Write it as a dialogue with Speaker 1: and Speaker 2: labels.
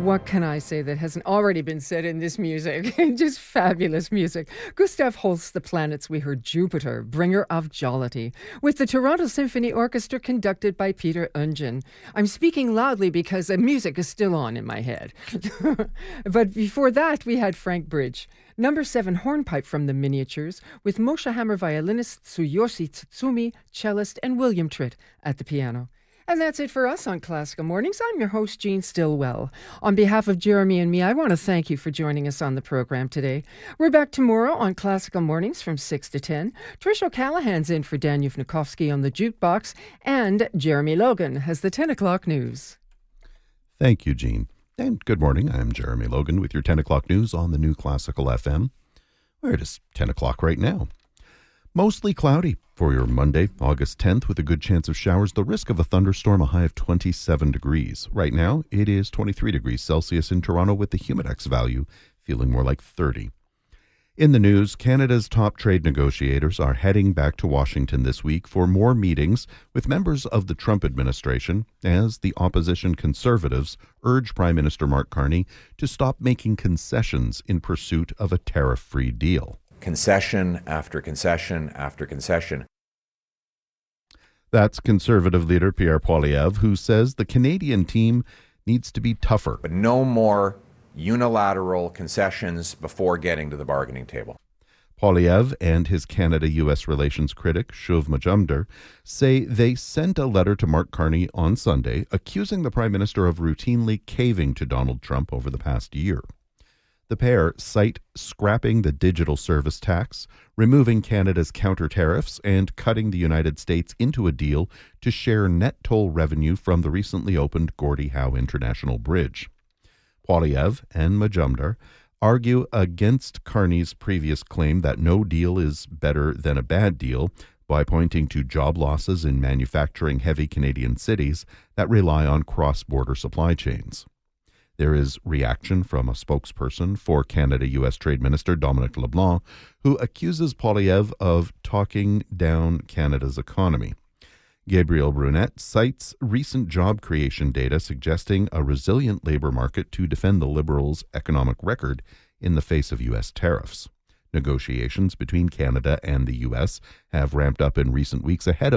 Speaker 1: What can I say that hasn't already been said in this music? Just fabulous music. Gustav Holst's The Planets, we heard Jupiter, bringer of jollity, with the Toronto Symphony Orchestra conducted by Peter Ungen. I'm speaking loudly because the music is still on in my head. But before that, we had Frank Bridge. Number 7 hornpipe from the Miniatures, with Moshe Hammer violinist Tsuyoshi Tsutsumi, cellist, and William Tritt at the piano. And that's it for us on Classical Mornings. I'm your host, Jean Stillwell. On behalf of Jeremy and me, I want to thank you for joining us on the program today. We're back tomorrow on Classical Mornings from 6 to 10. Trish O'Callahan's in for Dan Yufnikovsky on the jukebox, and Jeremy Logan has the 10 o'clock news.
Speaker 2: Thank you, Jean. And good morning. I'm Jeremy Logan with your 10 o'clock news on the new Classical FM. Where it is 10 o'clock right now. Mostly cloudy for your Monday, August 10th, with a good chance of showers. The risk of a thunderstorm, a high of 27 degrees. Right now, it is 23 degrees Celsius in Toronto, with the humidex value feeling more like 30. In the news, Canada's top trade negotiators are heading back to Washington this week for more meetings with members of the Trump administration as the opposition Conservatives urge Prime Minister Mark Carney to stop making concessions in pursuit of a tariff-free deal.
Speaker 3: Concession after concession after concession.
Speaker 2: That's Conservative leader Pierre Poilievre, who says the Canadian team needs to be tougher.
Speaker 3: But no more unilateral concessions before getting to the bargaining table.
Speaker 2: Poilievre and his Canada-U.S. relations critic, Shuvra Majumdar, say they sent a letter to Mark Carney on Sunday accusing the Prime Minister of routinely caving to Donald Trump over the past year. The pair cite scrapping the digital service tax, removing Canada's counter tariffs, and cutting the United States into a deal to share net toll revenue from the recently opened Gordie Howe International Bridge. Poilievre and Majumdar argue against Carney's previous claim that no deal is better than a bad deal by pointing to job losses in manufacturing-heavy Canadian cities that rely on cross-border supply chains. There is reaction from a spokesperson for Canada-U.S. Trade Minister Dominic LeBlanc, who accuses Poilievre of talking down Canada's economy. Gabriel Brunet cites recent job creation data suggesting a resilient labor market to defend the Liberals' economic record in the face of U.S. tariffs. Negotiations between Canada and the U.S. have ramped up in recent weeks ahead of